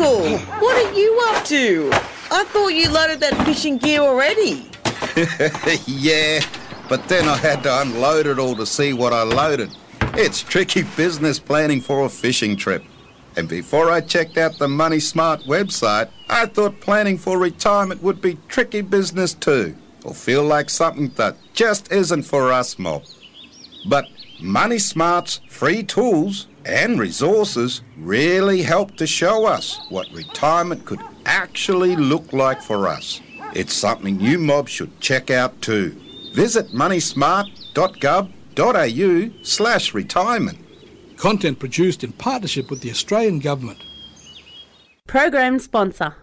Michael, what are you up to? I thought you loaded that fishing gear already. Yeah, but then I had to unload it all to see what I loaded. It's tricky business planning for a fishing trip. And before I checked out the Money Smart website, I thought planning for retirement would be tricky business too, or feel like something that just isn't for us mob. But Money Smart's free tools and resources really help to show us what retirement could actually look like for us. It's something you mob should check out too. Visit moneysmart.gov.au/retirement. Content produced in partnership with the Australian Government. Program sponsor.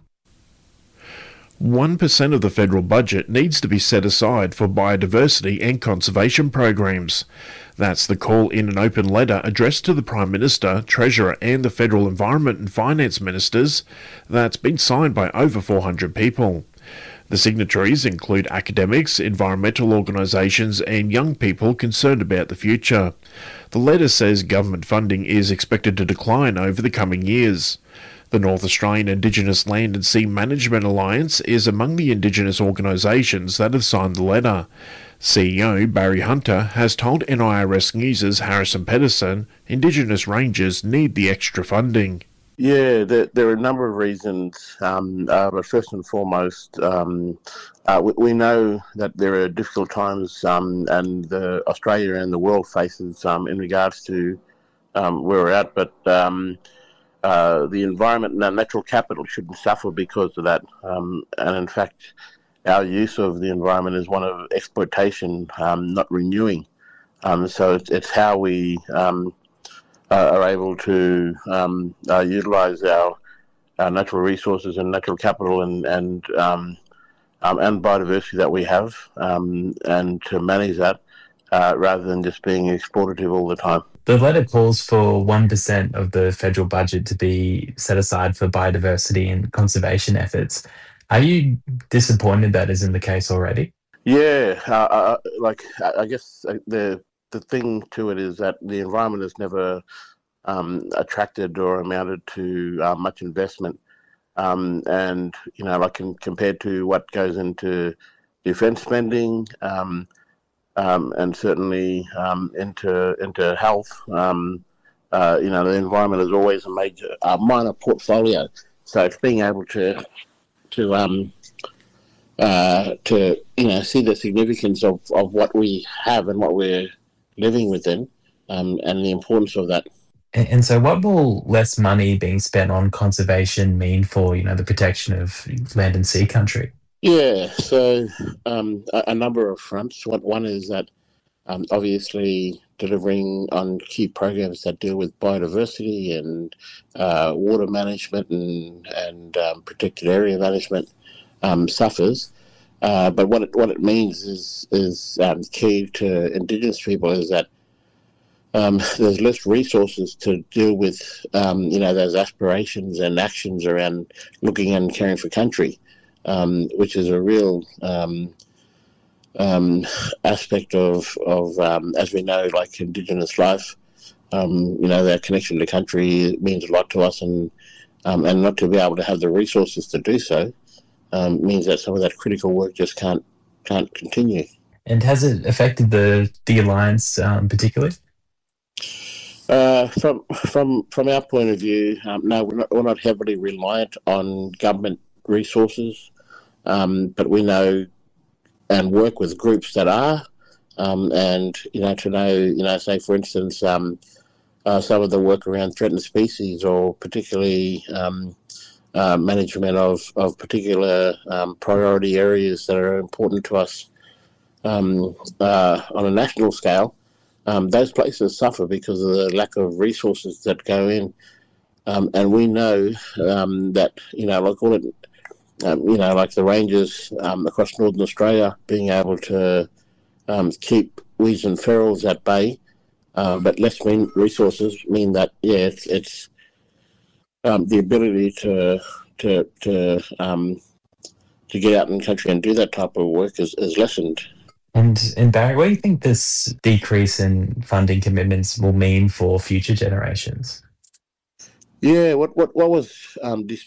1% of the federal budget needs to be set aside for biodiversity and conservation programs. That's the call in an open letter addressed to the Prime Minister, Treasurer and the Federal Environment and Finance Ministers that's been signed by over 400 people. The signatories include academics, environmental organisations and young people concerned about the future. The letter says government funding is expected to decline over the coming years. The North Australian Indigenous Land and Sea Management Alliance is among the Indigenous organisations that have signed the letter. CEO Barry Hunter has told NIRS News' Harrison Pedersen Indigenous rangers need the extra funding. Yeah, there are a number of reasons, but first and foremost, we know that there are difficult times and Australia and the world faces in regards to where we're at, but the environment and our natural capital shouldn't suffer because of that. And in fact, our use of the environment is one of exploitation, not renewing. So it's how we are able to utilise our natural resources and natural capital and biodiversity that we have, and to manage that rather than just being exploitative all the time. The letter calls for 1% of the federal budget to be set aside for biodiversity and conservation efforts. Are you disappointed that isn't the case already? Yeah, I guess the thing to it is that the environment has never attracted or amounted to much investment, and compared to what goes into defence spending, and certainly into health, the environment is always a major minor portfolio. So it's being able to see the significance of what we have and what we're living within, and the importance of that. And so what will less money being spent on conservation mean for, the protection of land and sea country? Yeah, so a number of fronts. One is that obviously delivering on key programs that deal with biodiversity and water management and protected area management suffers. But what it means is key to Indigenous people is that there's less resources to deal with those aspirations and actions around looking and caring for country, which is a real aspect of as we know, like Indigenous life. Their connection to country means a lot to us, and not to be able to have the resources to do so means that some of that critical work just can't continue. And has it affected the Alliance particularly? From our point of view, no, we're not heavily reliant on government resources, but we know and work with groups that are, and to know, say for instance, some of the work around threatened species, or particularly management of particular priority areas that are important to us on a national scale. Those places suffer because of the lack of resources that go in, and we know that like the rangers across Northern Australia being able to keep weeds and ferals at bay, but less resources mean that it's the ability to get out in the country and do that type of work is lessened. And Barry, what do you think this decrease in funding commitments will mean for future generations? Yeah, what was